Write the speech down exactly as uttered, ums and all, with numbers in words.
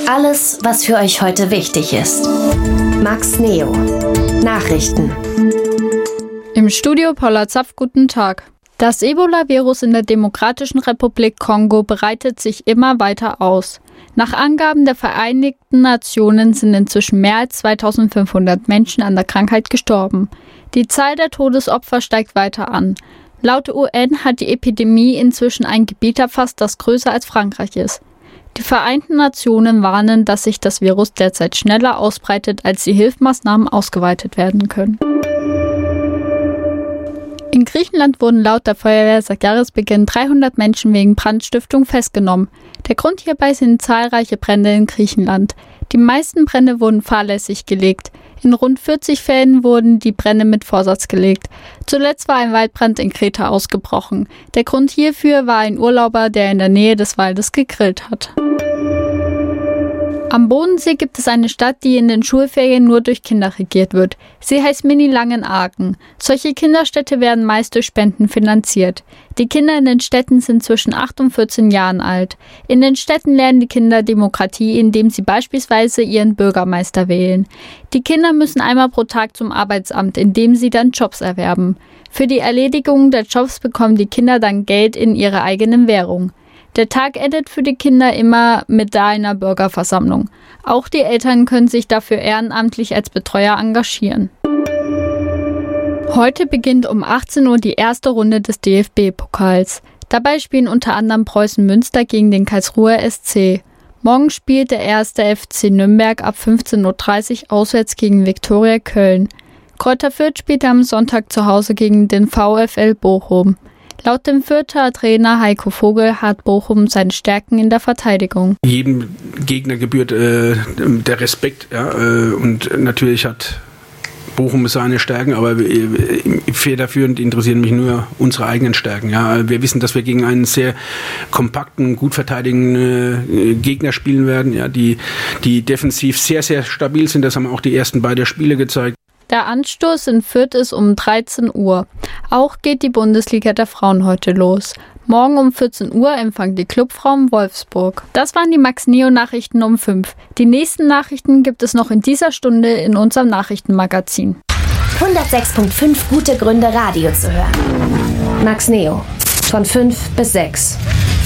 Alles, was für euch heute wichtig ist. Max Neo. Nachrichten. Im Studio Paula Zapf, guten Tag. Das Ebola-Virus in der Demokratischen Republik Kongo breitet sich immer weiter aus. Nach Angaben der Vereinigten Nationen sind inzwischen mehr als zweitausendfünfhundert Menschen an der Krankheit gestorben. Die Zahl der Todesopfer steigt weiter an. Laut der U N hat die Epidemie inzwischen ein Gebiet erfasst, das größer als Frankreich ist. Die Vereinten Nationen warnen, dass sich das Virus derzeit schneller ausbreitet, als die Hilfsmaßnahmen ausgeweitet werden können. In Griechenland wurden laut der Feuerwehr seit Jahresbeginn dreihundert Menschen wegen Brandstiftung festgenommen. Der Grund hierbei sind zahlreiche Brände in Griechenland. Die meisten Brände wurden fahrlässig gelegt. In rund vierzig Fällen wurden die Brände mit Vorsatz gelegt. Zuletzt war ein Waldbrand in Kreta ausgebrochen. Der Grund hierfür war ein Urlauber, der in der Nähe des Waldes gegrillt hat. Am Bodensee gibt es eine Stadt, die in den Schulferien nur durch Kinder regiert wird. Sie heißt Mini-Langenargen. Solche Kinderstädte werden meist durch Spenden finanziert. Die Kinder in den Städten sind zwischen acht und vierzehn Jahren alt. In den Städten lernen die Kinder Demokratie, indem sie beispielsweise ihren Bürgermeister wählen. Die Kinder müssen einmal pro Tag zum Arbeitsamt, in dem sie dann Jobs erwerben. Für die Erledigung der Jobs bekommen die Kinder dann Geld in ihrer eigenen Währung. Der Tag endet für die Kinder immer mit einer Bürgerversammlung. Auch die Eltern können sich dafür ehrenamtlich als Betreuer engagieren. Heute beginnt um achtzehn Uhr die erste Runde des D F B-Pokals. Dabei spielen unter anderem Preußen Münster gegen den Karlsruher S C. Morgen spielt der erste F C Nürnberg ab fünfzehn Uhr dreißig auswärts gegen Viktoria Köln. Kräuter Fürth spielt am Sonntag zu Hause gegen den VfL Bochum. Laut dem Fürther Trainer Heiko Vogel hat Bochum seine Stärken in der Verteidigung. Jedem Gegner gebührt äh, der Respekt, ja, äh, und natürlich hat Bochum seine Stärken, aber äh, federführend interessieren mich nur unsere eigenen Stärken. Ja. Wir wissen, dass wir gegen einen sehr kompakten, gut verteidigenden äh, Gegner spielen werden, ja, die, die defensiv sehr, sehr stabil sind. Das haben auch die ersten beiden Spiele gezeigt. Der Anstoß in Fürth ist um dreizehn Uhr. Auch geht die Bundesliga der Frauen heute los. Morgen um vierzehn Uhr empfangen die Clubfrauen Wolfsburg. Das waren die Max-Neo-Nachrichten um fünf. Die nächsten Nachrichten gibt es noch in dieser Stunde in unserem Nachrichtenmagazin. hundertsechs Komma fünf gute Gründe, Radio zu hören. Max Neo. Von fünf bis sechs.